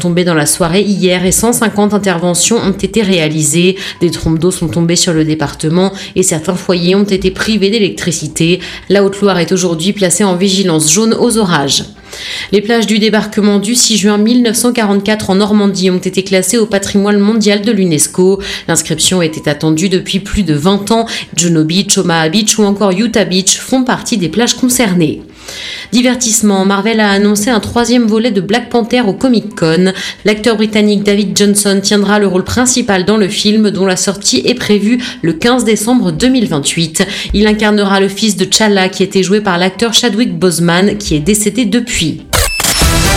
tombés dans la soirée hier et 150 interventions ont été réalisées. Des trompes d'eau sont tombées sur le département et certains foyers ont été privés d'électricité. La Haute-Loire est aujourd'hui placée en vigilance jaune aux orages. Les plages du débarquement du 6 juin 1944 en Normandie ont été classées au patrimoine mondial de l'UNESCO. L'inscription était attendue depuis plus de 20 ans. Juno Beach, Omaha Beach ou encore Utah Beach font partie des plages concernées. Divertissement, Marvel a annoncé un 3e volet de Black Panther au Comic-Con. L'acteur britannique David Johnson tiendra le rôle principal dans le film dont la sortie est prévue le 15 décembre 2028. Il incarnera le fils de T'Challa qui était joué par l'acteur Chadwick Boseman qui est décédé depuis.